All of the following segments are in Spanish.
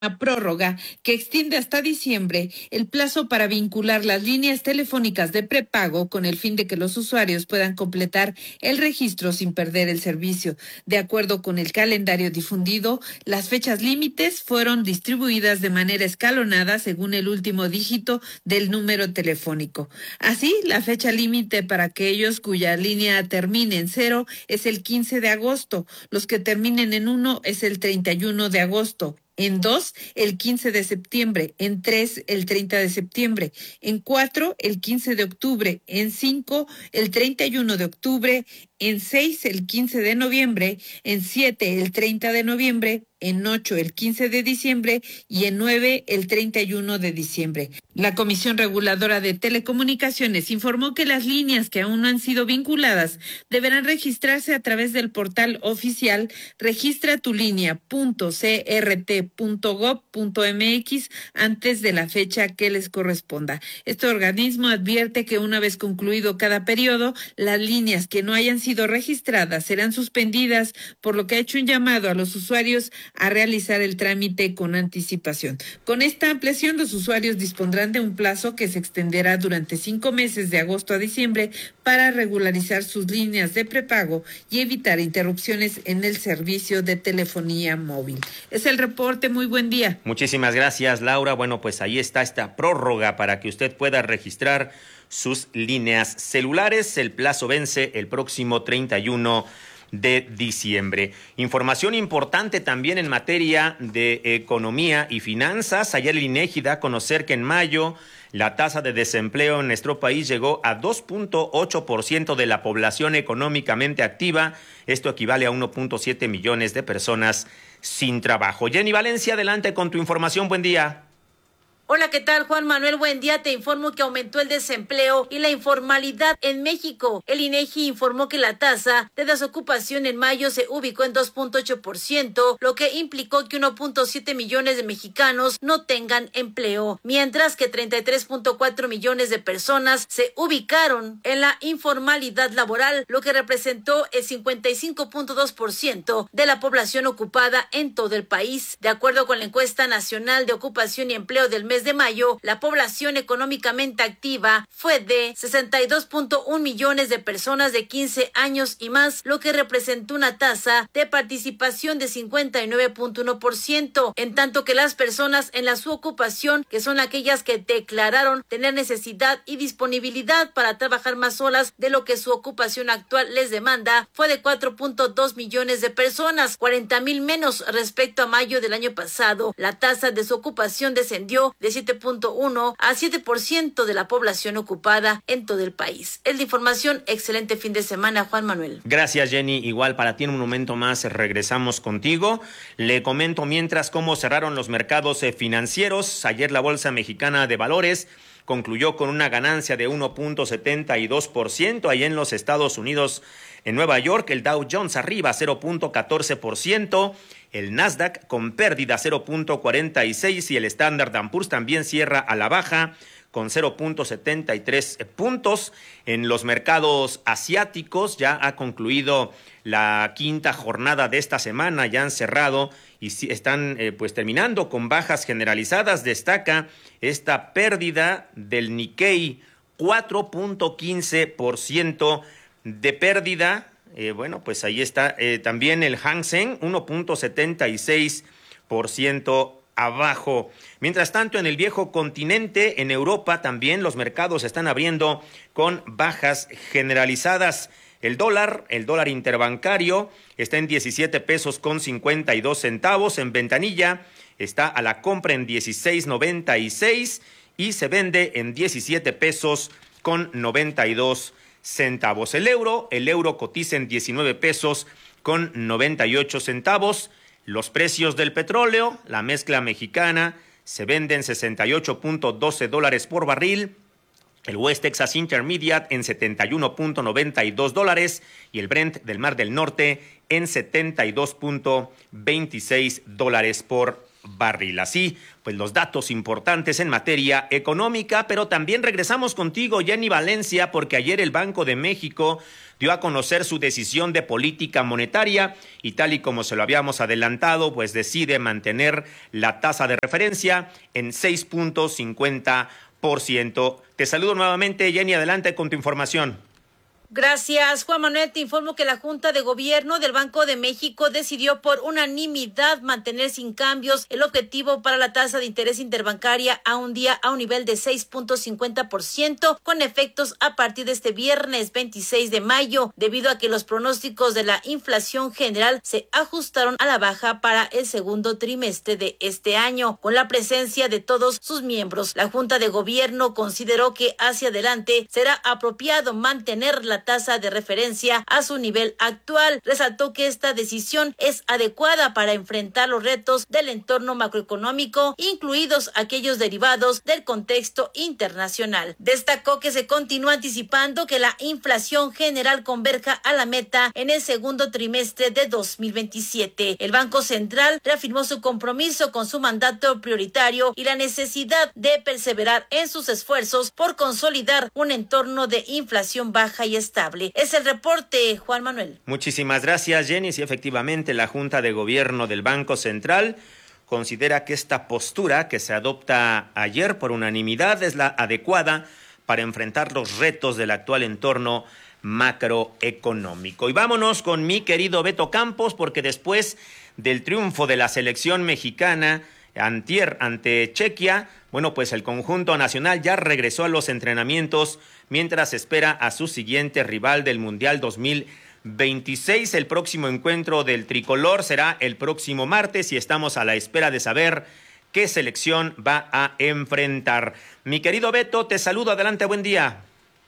una prórroga que extiende hasta diciembre el plazo para vincular las líneas telefónicas de prepago con el fin de que los usuarios puedan completar el registro sin perder el servicio. De acuerdo con el calendario difundido, las fechas límites fueron distribuidas de manera escalonada según el último dígito del número telefónico. Así, la fecha límite para aquellos cuya línea termine en 0 es el 15 de agosto, los que terminen en 1 es el 31 de agosto. En 2, el 15 de septiembre. En 3, el 30 de septiembre. En 4, el 15 de octubre. En 5, el 31 de octubre. En 6, el 15 de noviembre. En 7, el 30 de noviembre. En 8, el 15 de diciembre. Y en 9, el 31 de diciembre. La Comisión Reguladora de Telecomunicaciones informó que las líneas que aún no han sido vinculadas deberán registrarse a través del portal oficial registratulinea.crt.gov.mx antes de la fecha que les corresponda. Este organismo advierte que una vez concluido cada periodo, las líneas que no hayan sido registradas serán suspendidas, por lo que ha hecho un llamado a los usuarios a realizar el trámite con anticipación. Con esta ampliación, los usuarios dispondrán de un plazo que se extenderá durante 5 meses de agosto a diciembre para regularizar sus líneas de prepago y evitar interrupciones en el servicio de telefonía móvil. Es el reporte. Muy buen día. Muchísimas gracias, Laura. Bueno, pues ahí está esta prórroga para que usted pueda registrar sus líneas celulares. El plazo vence el próximo 31 de diciembre. Información importante también en materia de economía y finanzas. Ayer el INEGI da a conocer que en mayo la tasa de desempleo en nuestro país llegó a 2.8% de la población económicamente activa. Esto equivale a 1.7 millones de personas sin trabajo. Jenny Valencia, adelante con tu información. Buen día. Hola, ¿qué tal, Juan Manuel? Buen día. Te informo que aumentó el desempleo y la informalidad en México. El INEGI informó que la tasa de desocupación en mayo se ubicó en 2.8%, lo que implicó que 1.7 millones de mexicanos no tengan empleo, mientras que 33.4 millones de personas se ubicaron en la informalidad laboral, lo que representó el 55.2% de la población ocupada en todo el país. De acuerdo con la encuesta nacional de ocupación y empleo del mes de mayo, la población económicamente activa fue de 62.1 millones de personas de 15 años y más, lo que representó una tasa de participación de 59.1%, en tanto que las personas en la subocupación, que son aquellas que declararon tener necesidad y disponibilidad para trabajar más horas de lo que su ocupación actual les demanda, fue de 4.2 millones de personas, 40,000 menos respecto a mayo del año pasado. La tasa de desocupación descendió de 7.1 a 7% de la población ocupada en todo el país. Es la información. Excelente fin de semana, Juan Manuel. Gracias, Jenny. Igual para ti en un momento más regresamos contigo. Le comento mientras cómo cerraron los mercados financieros. Ayer la Bolsa Mexicana de Valores concluyó con una ganancia de 1.72%. Allá en los Estados Unidos, en Nueva York, el Dow Jones arriba 0.14%. El Nasdaq con pérdida 0.46 y el Standard & Poor's también cierra a la baja con 0.73 puntos. En los mercados asiáticos ya ha concluido la quinta jornada de esta semana, ya han cerrado y están pues terminando con bajas generalizadas. Destaca esta pérdida del Nikkei, 4.15% de pérdida. Bueno, pues ahí está también el Hang Seng, 1.76% abajo. Mientras tanto, en el viejo continente, en Europa también los mercados están abriendo con bajas generalizadas. El dólar interbancario está en 17 pesos con 52 centavos. En ventanilla está a la compra en 16.96 y se vende en 17 pesos con 92 centavos. El euro cotiza en 19 pesos con 98 centavos. Los precios del petróleo, la mezcla mexicana, se vende en $68.12 por barril. El West Texas Intermediate en $71.92 y el Brent del Mar del Norte en $72.26 por barril. Así, pues los datos importantes en materia económica, pero también regresamos contigo, Jenny Valencia, porque ayer el Banco de México dio a conocer su decisión de política monetaria y tal y como se lo habíamos adelantado, pues decide mantener la tasa de referencia en 6.50%. Te saludo nuevamente, Jenny, adelante con tu información. Gracias, Juan Manuel. Te informo que la Junta de Gobierno del Banco de México decidió por unanimidad mantener sin cambios el objetivo para la tasa de interés interbancaria a un nivel de 6.50%, con efectos a partir de este viernes 26 de mayo, debido a que los pronósticos de la inflación general se ajustaron a la baja para el segundo trimestre de este año. Con la presencia de todos sus miembros, la Junta de Gobierno consideró que hacia adelante será apropiado mantener la tasa de referencia a su nivel actual. Resaltó que esta decisión es adecuada para enfrentar los retos del entorno macroeconómico, incluidos aquellos derivados del contexto internacional. Destacó que se continúa anticipando que la inflación general converja a la meta en el segundo trimestre de 2027. El Banco Central reafirmó su compromiso con su mandato prioritario y la necesidad de perseverar en sus esfuerzos por consolidar un entorno de inflación baja y estable. Es el reporte, Juan Manuel. Muchísimas gracias, Jenny. Sí, efectivamente, la Junta de Gobierno del Banco Central considera que esta postura que se adopta ayer por unanimidad es la adecuada para enfrentar los retos del actual entorno macroeconómico. Y vámonos con mi querido Beto Campos, porque después del triunfo de la selección mexicana antier ante Chequia, bueno, pues el conjunto nacional ya regresó a los entrenamientos mientras espera a su siguiente rival del Mundial 2026. El próximo encuentro del tricolor será el próximo martes y estamos a la espera de saber qué selección va a enfrentar. Mi querido Beto, te saludo. Adelante, buen día.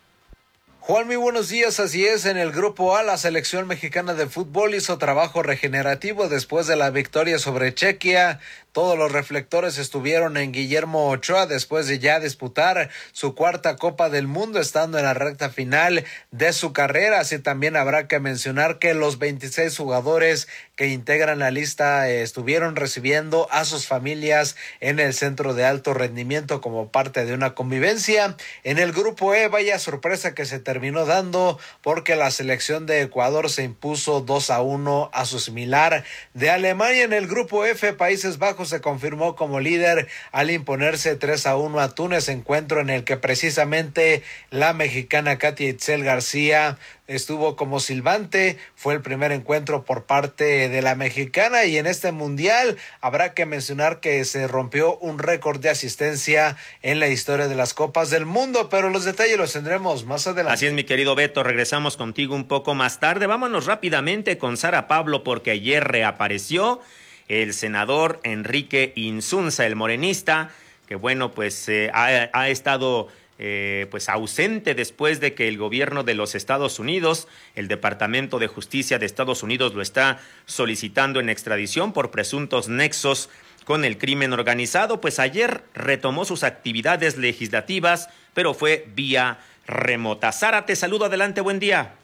Juan, muy buenos días. Así es, en el grupo A, la selección mexicana de fútbol hizo trabajo regenerativo después de la victoria sobre Chequia. Todos los reflectores estuvieron en Guillermo Ochoa después de ya disputar su cuarta Copa del Mundo, estando en la recta final de su carrera. Así también habrá que mencionar que los 26 jugadores que integran la lista estuvieron recibiendo a sus familias en el centro de alto rendimiento como parte de una convivencia. En el grupo E, vaya sorpresa que se terminó dando, porque la selección de Ecuador se impuso 2-1 a su similar de Alemania. En el grupo F, Países Bajos se confirmó como líder al imponerse 3-1 a Túnez, encuentro en el que precisamente la mexicana Katia Itzel García estuvo como silbante. Fue el primer encuentro por parte de la mexicana, y en este mundial habrá que mencionar que se rompió un récord de asistencia en la historia de las Copas del Mundo, pero los detalles los tendremos más adelante. Así es, mi querido Beto, regresamos contigo un poco más tarde. Vámonos rápidamente con Sara Pablo, porque ayer reapareció el senador Enrique Insunza, el morenista, que bueno, pues ha estado pues ausente después de que el gobierno de los Estados Unidos, el Departamento de Justicia de Estados Unidos, lo está solicitando en extradición por presuntos nexos con el crimen organizado. Pues ayer retomó sus actividades legislativas, pero fue vía remota. Sara, te saludo, adelante, buen día.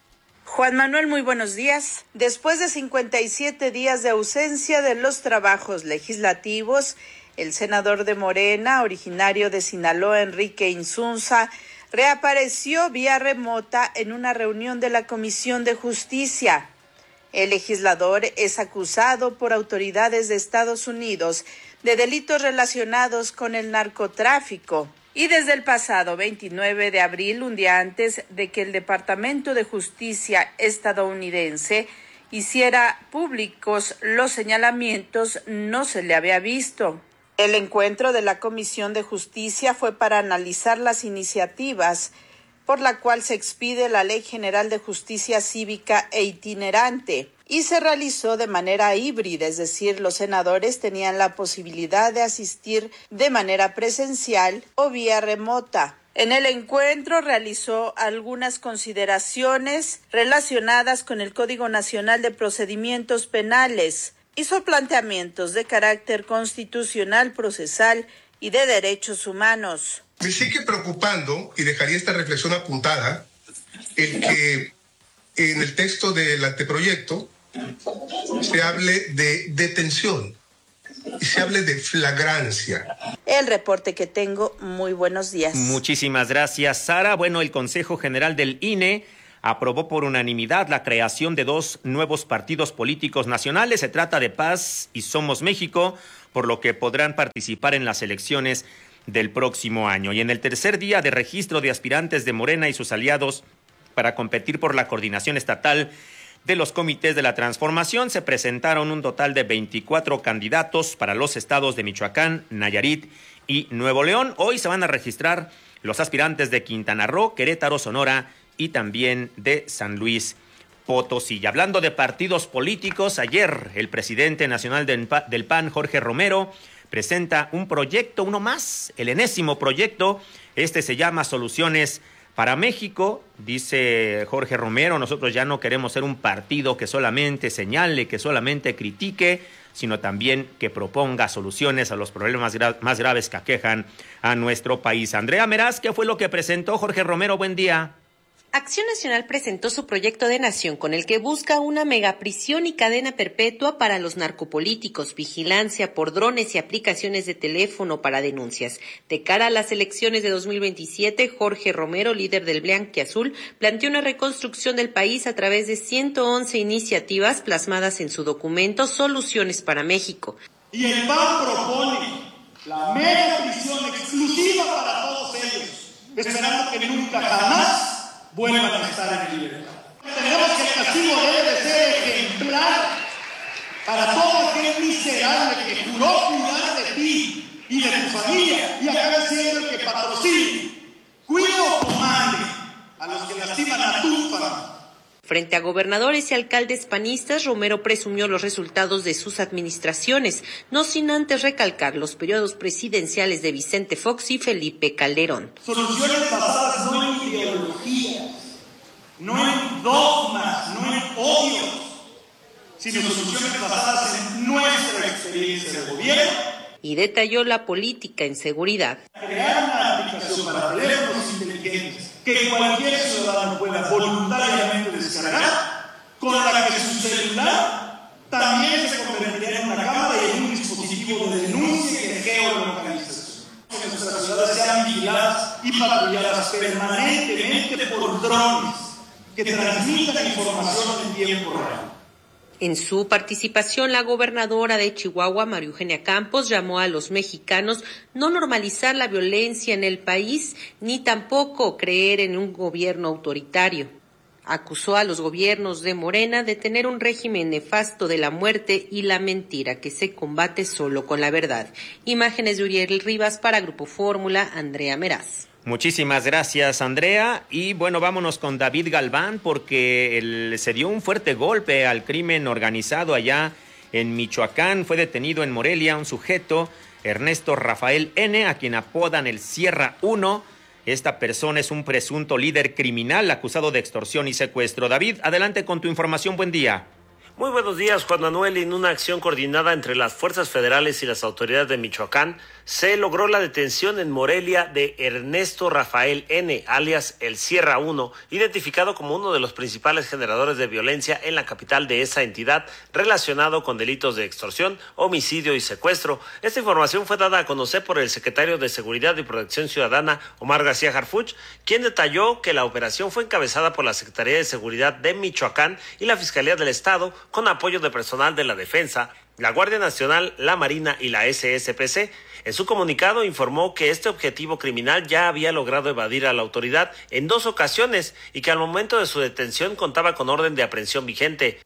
Juan Manuel, muy buenos días. Después de 57 días de ausencia de los trabajos legislativos, el senador de Morena, originario de Sinaloa, Enrique Insunza, reapareció vía remota en una reunión de la Comisión de Justicia. El legislador es acusado por autoridades de Estados Unidos de delitos relacionados con el narcotráfico. Y desde el pasado 29 de abril, un día antes de que el Departamento de Justicia estadounidense hiciera públicos los señalamientos, no se le había visto. El encuentro de la Comisión de Justicia fue para analizar las iniciativas por la cual se expide la Ley General de Justicia Cívica e Itinerante, y se realizó de manera híbrida, es decir, los senadores tenían la posibilidad de asistir de manera presencial o vía remota. En el encuentro realizó algunas consideraciones relacionadas con el Código Nacional de Procedimientos Penales, hizo planteamientos de carácter constitucional, procesal y de derechos humanos. Me sigue preocupando, y dejaría esta reflexión apuntada, el que en el texto del anteproyecto se hable de detención. y se hable de flagrancia. El reporte que tengo, muy buenos días. Muchísimas gracias, Sara. Bueno, el Consejo General del INE aprobó por unanimidad la creación de 2 nuevos partidos políticos nacionales. Se trata de Paz y Somos México, por lo que podrán participar en las elecciones del próximo año. Y en el tercer día de registro de aspirantes de Morena y sus aliados para competir por la coordinación estatal de los comités de la transformación, se presentaron un total de 24 candidatos para los estados de Michoacán, Nayarit y Nuevo León. Hoy se van a registrar los aspirantes de Quintana Roo, Querétaro, Sonora y también de San Luis Potosí. Y hablando de partidos políticos, ayer el presidente nacional del PAN, Jorge Romero, presenta un proyecto, uno más, el enésimo proyecto. Este se llama Soluciones para México. Dice Jorge Romero: nosotros ya no queremos ser un partido que solamente señale, que solamente critique, sino también que proponga soluciones a los problemas más graves que aquejan a nuestro país. Andrea Meraz, ¿qué fue lo que presentó Jorge Romero? Buen día. Acción Nacional presentó su proyecto de nación con el que busca una megaprisión y cadena perpetua para los narcopolíticos, vigilancia por drones y aplicaciones de teléfono para denuncias. De cara a las elecciones de 2027, Jorge Romero, líder del Blanquiazul, planteó una reconstrucción del país a través de 111 iniciativas plasmadas en su documento Soluciones para México. Y el PAN propone la megaprisión exclusiva para todos ellos, esperando que nunca jamás vuelvan a estar en libertad. Tenemos que el castigo debe de ser ejemplar para todo aquel miserable que juró cuidar de ti y de tu familia y acaba siendo el que patrocine, cuide o comande a los que lastiman a tu familia. Frente a gobernadores y alcaldes panistas, Romero presumió los resultados de sus administraciones, no sin antes recalcar los periodos presidenciales de Vicente Fox y Felipe Calderón. Soluciones basadas no en ideologías, no en dogmas, no en odios, sino soluciones basadas en nuestra experiencia de gobierno. Y detalló la política en seguridad. Crear una aplicación para teléfonos inteligentes que cualquier ciudadano pueda voluntariamente descargar, con la que su celular también se convertirá en una cámara y en un dispositivo de denuncia y de geolocalización. Que nuestras ciudades sean vigiladas y patrulladas permanentemente por drones que transmitan información en tiempo real. En su participación, la gobernadora de Chihuahua, María Eugenia Campos, llamó a los mexicanos no normalizar la violencia en el país, ni tampoco creer en un gobierno autoritario. Acusó a los gobiernos de Morena de tener un régimen nefasto de la muerte y la mentira que se combate solo con la verdad. Imágenes de Uriel Rivas para Grupo Fórmula, Andrea Meraz. Muchísimas gracias, Andrea. Y bueno, vámonos con David Galván, porque se dio un fuerte golpe al crimen organizado allá en Michoacán. Fue detenido en Morelia un sujeto, Ernesto Rafael N., a quien apodan el Sierra 1. Esta persona es un presunto líder criminal acusado de extorsión y secuestro. David, adelante con tu información. Buen día. Muy buenos días, Juan Manuel. En una acción coordinada entre las fuerzas federales y las autoridades de Michoacán, se logró la detención en Morelia de Ernesto Rafael N., alias el Sierra 1, identificado como uno de los principales generadores de violencia en la capital de esa entidad, relacionado con delitos de extorsión, homicidio y secuestro. Esta información fue dada a conocer por el secretario de Seguridad y Protección Ciudadana, Omar García Harfuch, quien detalló que la operación fue encabezada por la Secretaría de Seguridad de Michoacán y la Fiscalía del Estado, con apoyo de personal de la Defensa, la Guardia Nacional, la Marina y la SSPC. En su comunicado informó que este objetivo criminal ya había logrado evadir a la autoridad en 2 ocasiones y que al momento de su detención contaba con orden de aprehensión vigente.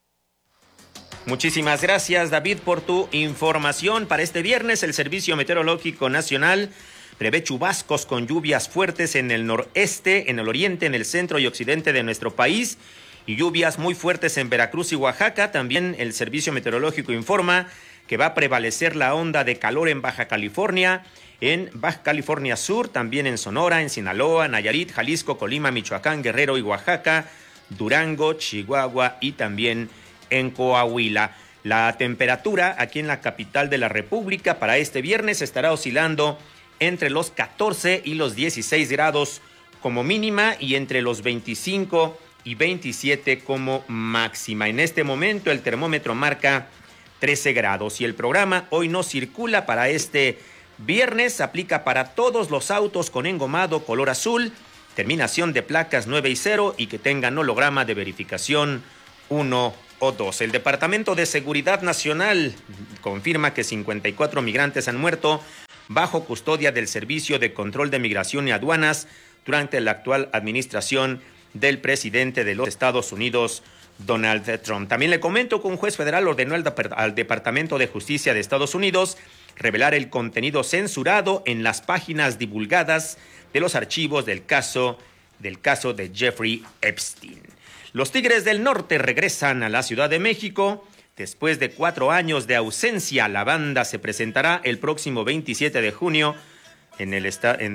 Muchísimas gracias, David, por tu información. Para este viernes, el Servicio Meteorológico Nacional prevé chubascos con lluvias fuertes en el noreste, en el oriente, en el centro y occidente de nuestro país, y lluvias muy fuertes en Veracruz y Oaxaca. También el Servicio Meteorológico informa que va a prevalecer la onda de calor en Baja California, en Baja California Sur, también en Sonora, en Sinaloa, Nayarit, Jalisco, Colima, Michoacán, Guerrero y Oaxaca, Durango, Chihuahua y también en Coahuila. La temperatura aquí en la capital de la República para este viernes estará oscilando entre los 14 y los 16 grados como mínima y entre los 25 y 27 como máxima. En este momento el termómetro marca 13 grados. Y el programa Hoy No Circula para este viernes aplica para todos los autos con engomado color azul, terminación de placas 9 y 0 y que tengan holograma de verificación 1 o 2. El Departamento de Seguridad Nacional confirma que 54 migrantes han muerto bajo custodia del Servicio de Control de Migración y Aduanas durante la actual administración del presidente de los Estados Unidos, Donald Trump. También le comento que un juez federal ordenó al Departamento de Justicia de Estados Unidos revelar el contenido censurado en las páginas divulgadas de los archivos del caso de Jeffrey Epstein. Los Tigres del Norte regresan a la Ciudad de México. Después de 4 años de ausencia, la banda se presentará el próximo 27 de julio en el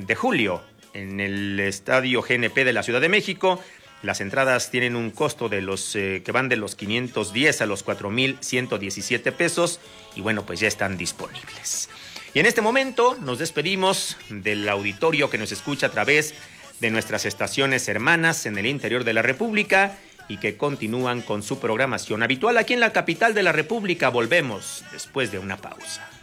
Estadio GNP de la Ciudad de México. Las entradas tienen un costo de que van de los 510 a los 4,117 pesos y bueno, pues ya están disponibles. Y en este momento nos despedimos del auditorio que nos escucha a través de nuestras estaciones hermanas en el interior de la República y que continúan con su programación habitual aquí en la capital de la República. Volvemos después de una pausa.